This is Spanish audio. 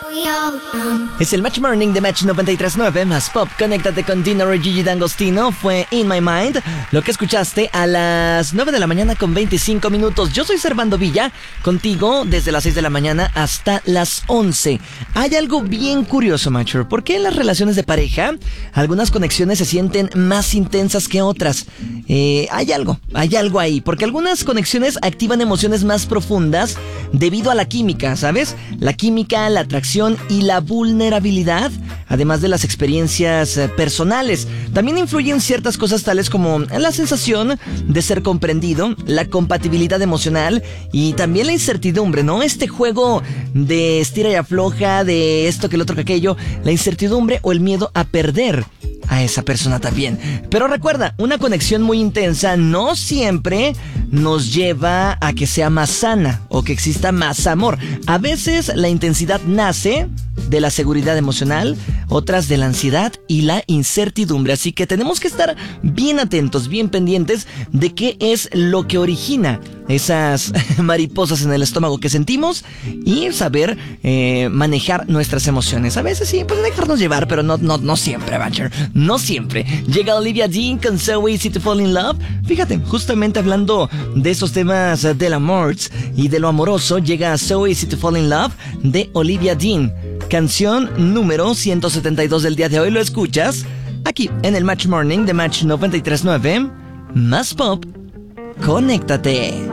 Es el Match Morning de Match 93.9 más Pop. Conéctate con Dinero y Gigi D'Agostino. Fue In My Mind, lo que escuchaste a las 9 de la mañana con 25 minutos. Yo soy Servando Villa, contigo desde las 6 de la mañana hasta las 11. Hay algo bien curioso, Matcher. ¿Por qué en las relaciones de pareja algunas conexiones se sienten más intensas que otras? Hay algo ahí. Porque algunas conexiones activan emociones más profundas debido a la química, ¿sabes? La química, la atracción y la vulnerabilidad, además de las experiencias personales. También influyen ciertas cosas tales como la sensación de ser comprendido, la compatibilidad emocional y también la incertidumbre, ¿no? Este juego de estira y afloja, de esto que el otro que aquello, la incertidumbre o el miedo a perder a esa persona también. Pero recuerda, una conexión muy intensa no siempre nos lleva a que sea más sana o que exista más amor. A veces la intensidad nace de la seguridad emocional, otras de la ansiedad y la incertidumbre. Así que tenemos que estar bien atentos, bien pendientes de qué es lo que origina esas mariposas en el estómago que sentimos y saber manejar nuestras emociones. A veces sí, pues dejarnos llevar, pero no siempre, Batcher. No siempre. Llega Olivia Dean con So Easy to Fall in Love. Fíjate, justamente hablando de esos temas del amor y de lo amoroso, llega So Easy to Fall in Love de Olivia Dean. Canción número 172 del día de hoy. Lo escuchas aquí en el Match Morning de Match 93.9. Más Pop. Conéctate.